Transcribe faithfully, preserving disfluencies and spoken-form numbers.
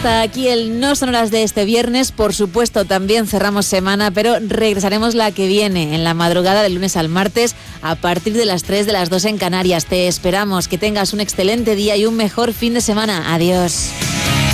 hasta aquí el No Sonoras de este viernes. Por supuesto, también cerramos semana, pero regresaremos la que viene, en la madrugada del lunes al martes, a partir de las tres, de las dos en Canarias. Te esperamos, que tengas un excelente día y un mejor fin de semana. Adiós.